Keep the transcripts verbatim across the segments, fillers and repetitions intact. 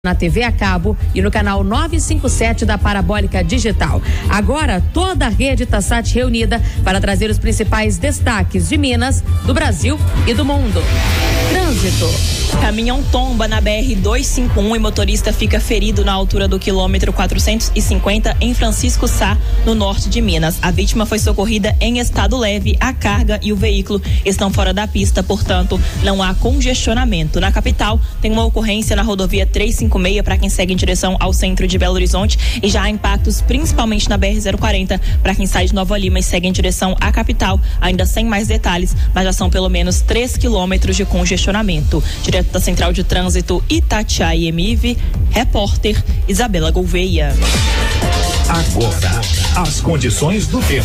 na T V a cabo e no canal novecentos e cinquenta e sete da Parabólica Digital. Agora, toda a rede Tassat reunida para trazer os principais destaques de Minas, do Brasil e do mundo. Trânsito. Caminhão tomba na B R duzentos e cinquenta e um e motorista fica ferido na altura do quilômetro quatrocentos e cinquenta em Francisco Sá, no norte de Minas. A vítima foi socorrida em estado leve, a carga e o veículo estão fora da pista, portanto, não há congestionamento. Na capital, tem uma ocorrência na rodovia trezentos e cinquenta e seis para quem segue em direção ao centro de Belo Horizonte e já há impactos principalmente na B R zero quarenta para quem sai de Nova Lima e segue em direção à capital, ainda sem mais detalhes, mas já são pelo menos três quilômetros de congestionamento. Direto da Central de Trânsito Itatiaia M I V, repórter Isabela Gouveia. Agora, as condições do tempo.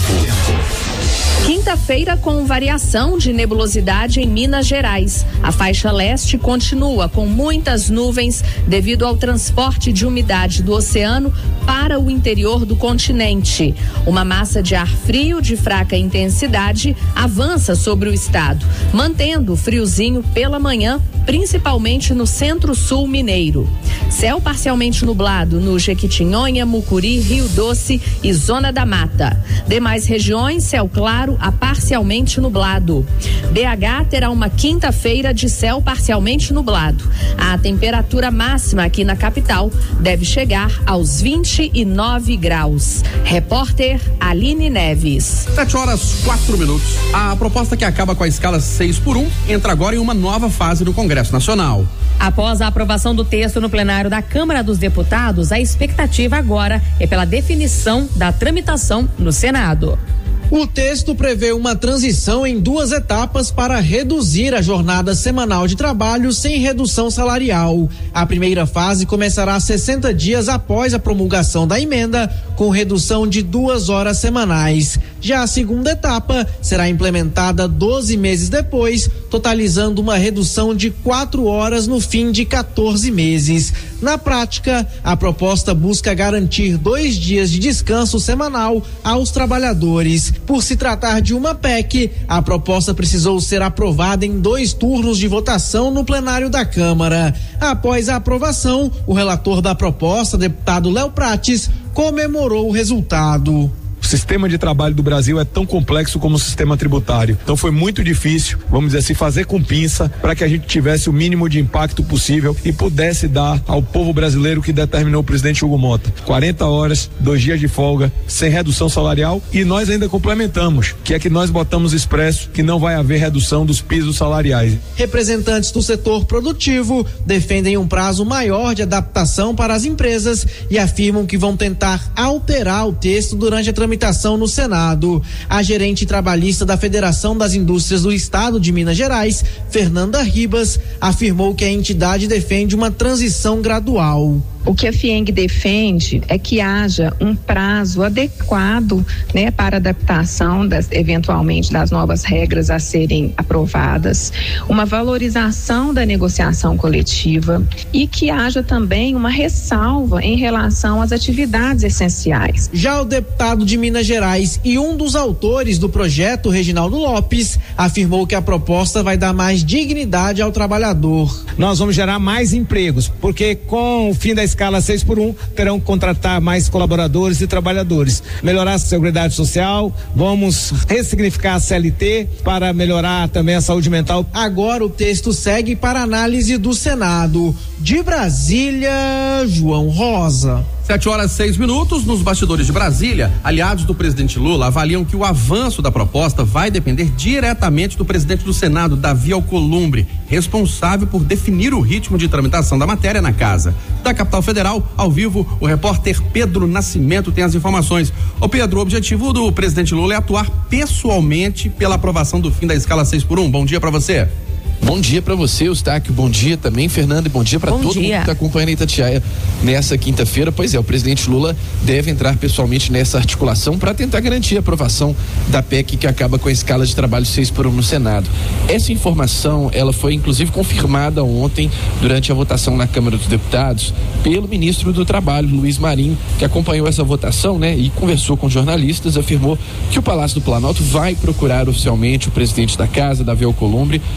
Quinta-feira com variação de nebulosidade em Minas Gerais. A faixa leste continua com muitas nuvens devido ao transporte de umidade do oceano para o interior do continente. Uma massa de ar frio de fraca intensidade avança sobre o estado, mantendo o friozinho pela manhã, principalmente no centro-sul mineiro. Céu parcialmente nublado no Jequitinhonha, Mucuri, Rio Doce e Zona da Mata. Demais regiões, céu claro a parcialmente nublado. B H terá uma quinta-feira de céu parcialmente nublado. A temperatura máxima aqui na capital deve chegar aos vinte e nove graus. Repórter Aline Neves. sete horas, quatro minutos. A proposta que acaba com a escala seis por um entra agora em uma nova fase do Congresso Nacional. Após a aprovação do texto no plenário da Câmara dos Deputados, a expectativa agora é pela definição da tramitação no Senado. O texto prevê uma transição em duas etapas para reduzir a jornada semanal de trabalho sem redução salarial. A primeira fase começará sessenta dias após a promulgação da emenda, com redução de duas horas semanais. Já a segunda etapa será implementada doze meses depois, totalizando uma redução de quatro horas no fim de quatorze meses. Na prática, a proposta busca garantir dois dias de descanso semanal aos trabalhadores. Por se tratar de uma P E C, a proposta precisou ser aprovada em dois turnos de votação no plenário da Câmara. Após a aprovação, o relator da proposta, deputado Léo Prates, comemorou o resultado. O sistema de trabalho do Brasil é tão complexo como o sistema tributário. Então foi muito difícil, vamos dizer assim, fazer com pinça para que a gente tivesse o mínimo de impacto possível e pudesse dar ao povo brasileiro o que determinou o presidente Hugo Mota. quarenta horas, dois dias de folga, sem redução salarial, e nós ainda complementamos, que é que nós botamos expresso que não vai haver redução dos pisos salariais. Representantes do setor produtivo defendem um prazo maior de adaptação para as empresas e afirmam que vão tentar alterar o texto durante a tramitação no Senado. A gerente trabalhista da Federação das Indústrias do Estado de Minas Gerais, Fernanda Ribas, afirmou que a entidade defende uma transição gradual. O que a FIENG defende é que haja um prazo adequado, né, para adaptação das, eventualmente das novas regras a serem aprovadas, uma valorização da negociação coletiva e que haja também uma ressalva em relação às atividades essenciais. Já o deputado de Minas Gerais e um dos autores do projeto, Reginaldo Lopes, afirmou que a proposta vai dar mais dignidade ao trabalhador. Nós vamos gerar mais empregos, porque com o fim da escala seis por um, terão que contratar mais colaboradores e trabalhadores, melhorar a seguridade social, vamos ressignificar a C L T para melhorar também a saúde mental. Agora o texto segue para análise do Senado. De Brasília, João Rosa. Sete horas, seis minutos. Nos bastidores de Brasília, aliados do presidente Lula avaliam que o avanço da proposta vai depender diretamente do presidente do Senado, Davi Alcolumbre, responsável por definir o ritmo de tramitação da matéria na casa. Da capital federal, ao vivo, o repórter Pedro Nascimento tem as informações. Ô Pedro, o objetivo do presidente Lula é atuar pessoalmente pela aprovação do fim da escala seis por um. Bom dia para você. Bom dia para você, Eustáquio. Bom dia também, Fernando. E bom dia para todo dia. mundo que está acompanhando a Itatiaia nessa quinta-feira. Pois é, o presidente Lula deve entrar pessoalmente nessa articulação para tentar garantir a aprovação da P E C que acaba com a escala de trabalho seis por um no Senado. Essa informação, ela foi inclusive confirmada ontem durante a votação na Câmara dos Deputados pelo ministro do Trabalho, Luiz Marinho, que acompanhou essa votação, né, e conversou com jornalistas, afirmou que o Palácio do Planalto vai procurar oficialmente o presidente da casa, Davi Alcolumbre, para definir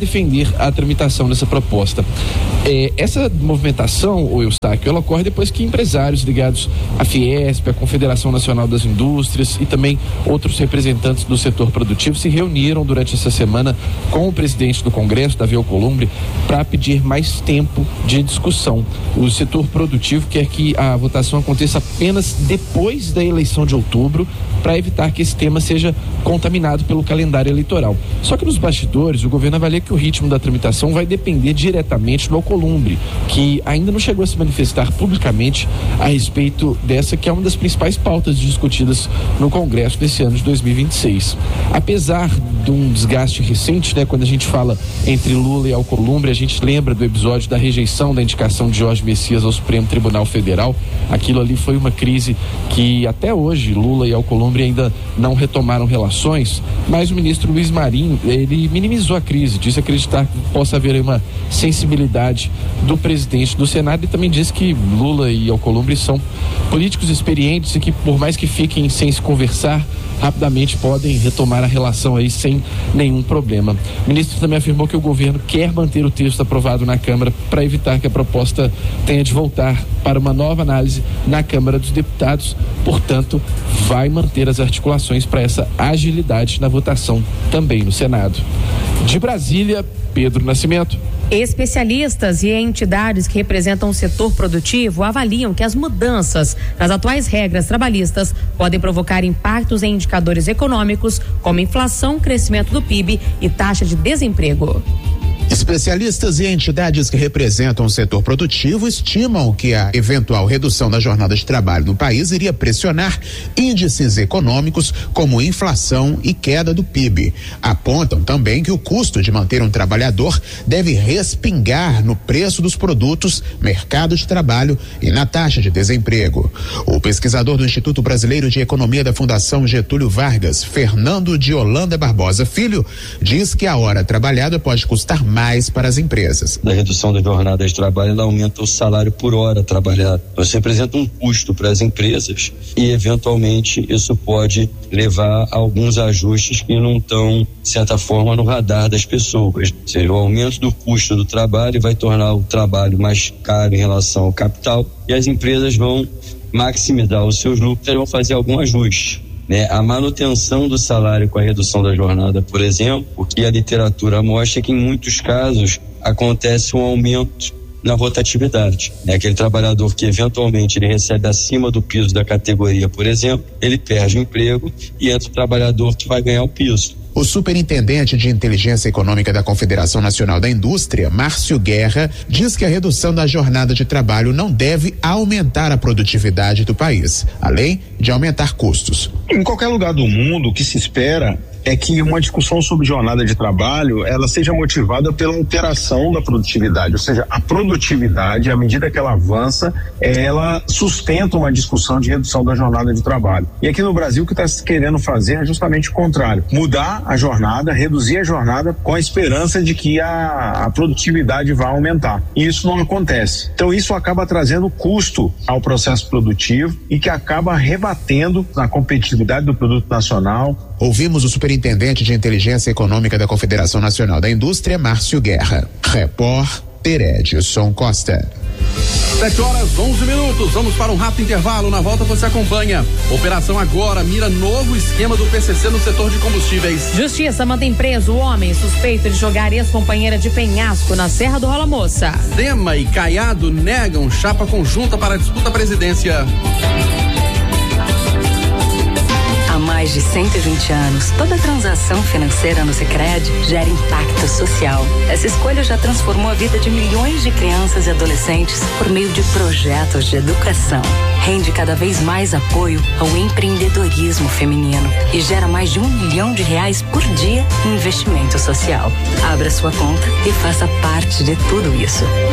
defender a tramitação dessa proposta. É, essa movimentação, o Eustáquio, ela ocorre depois que empresários ligados à Fiesp, à Confederação Nacional das Indústrias e também outros representantes do setor produtivo se reuniram durante essa semana com o presidente do Congresso, Davi Alcolumbre, para pedir mais tempo de discussão. O setor produtivo quer que a votação aconteça apenas depois da eleição de outubro, para evitar que esse tema seja contaminado pelo calendário eleitoral. Só que nos bastidores, o governo avalia que o ritmo da tramitação vai depender diretamente do Alcolumbre, que ainda não chegou a se manifestar publicamente a respeito dessa, que é uma das principais pautas discutidas no Congresso desse ano de dois mil e vinte e seis. Apesar de um desgaste recente, né, quando a gente fala entre Lula e Alcolumbre, a gente lembra do episódio da rejeição da indicação de Jorge Messias ao Supremo Tribunal Federal. Aquilo ali foi uma crise que até hoje Lula e Alcolumbre ainda não retomaram relações, mas o ministro Luiz Marinho, ele minimizou a crise, disse acreditar que possa haver uma sensibilidade do presidente do Senado e também disse que Lula e Alcolumbre são políticos experientes e que, por mais que fiquem sem se conversar, rapidamente podem retomar a relação aí sem nenhum problema. O ministro também afirmou que o governo quer manter o texto aprovado na Câmara para evitar que a proposta tenha de voltar para uma nova análise na Câmara dos Deputados, portanto, vai manter as articulações para essa agilidade na votação também no Senado. De Brasília, Pedro Nascimento. Especialistas e entidades que representam o setor produtivo avaliam que as mudanças nas atuais regras trabalhistas podem provocar impactos em indicadores econômicos, como inflação, crescimento do P I B e taxa de desemprego. Especialistas e entidades que representam o setor produtivo estimam que a eventual redução da jornada de trabalho no país iria pressionar índices econômicos como inflação e queda do P I B. Apontam também que o custo de manter um trabalhador deve respingar no preço dos produtos, mercado de trabalho e na taxa de desemprego. O pesquisador do Instituto Brasileiro de Economia da Fundação Getúlio Vargas, Fernando de Holanda Barbosa Filho, diz que a hora trabalhada pode custar mais mais para as empresas. Da redução da jornada de trabalho, ela aumenta o salário por hora trabalhada. Isso representa um custo para as empresas e, eventualmente, isso pode levar a alguns ajustes que não estão, de certa forma, no radar das pessoas. Ou seja, o aumento do custo do trabalho vai tornar o trabalho mais caro em relação ao capital e as empresas vão maximizar os seus lucros e vão fazer algum ajuste. Né, a manutenção do salário com a redução da jornada, por exemplo, o que a literatura mostra é que em muitos casos acontece um aumento na rotatividade. Né? Aquele trabalhador que eventualmente ele recebe acima do piso da categoria, por exemplo, ele perde o emprego e entra o trabalhador que vai ganhar o piso. O superintendente de inteligência econômica da Confederação Nacional da Indústria, Márcio Guerra, diz que a redução da jornada de trabalho não deve aumentar a produtividade do país, além de aumentar custos. Em qualquer lugar do mundo, o que se espera é que uma discussão sobre jornada de trabalho, ela seja motivada pela alteração da produtividade, ou seja, a produtividade, à medida que ela avança, ela sustenta uma discussão de redução da jornada de trabalho. E aqui no Brasil o que está se querendo fazer é justamente o contrário, mudar a jornada, reduzir a jornada com a esperança de que a, a produtividade vá aumentar. E isso não acontece. Então isso acaba trazendo custo ao processo produtivo e que acaba rebatendo na competitividade do produto nacional. Ouvimos o superintendente de inteligência econômica da Confederação Nacional da Indústria, Márcio Guerra. Repórter Edson Costa. sete horas, onze minutos. Vamos para um rápido intervalo. Na volta você acompanha. Operação Agora mira novo esquema do P C C no setor de combustíveis. Justiça mantém preso o homem suspeito de jogar ex-companheira de penhasco na Serra do Rola Moça. Zema e Caiado negam chapa conjunta para a disputa à presidência. Há mais de cento e vinte anos, toda transação financeira no Sicredi gera impacto social. Essa escolha já transformou a vida de milhões de crianças e adolescentes por meio de projetos de educação. Rende cada vez mais apoio ao empreendedorismo feminino e gera mais de um milhão de reais por dia em investimento social. Abra sua conta e faça parte de tudo isso.